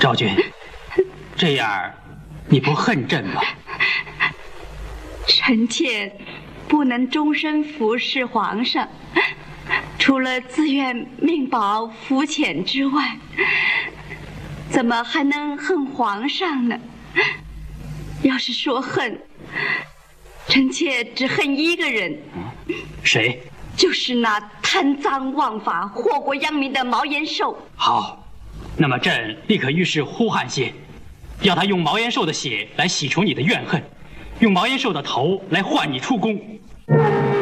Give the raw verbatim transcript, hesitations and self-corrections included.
昭君，这样你不恨朕吗？ 臣妾不能终身服侍皇上，除了自愿命保浮潜之外，怎么还能恨皇上呢？要是说恨，臣妾只恨一个人。 谁？ 就是那贪赃枉法、祸国殃民的毛延寿。 好，那么朕立刻御史呼汉信，要他用毛延寿的血来洗除你的怨恨，用毛延寿的头来换你出宫。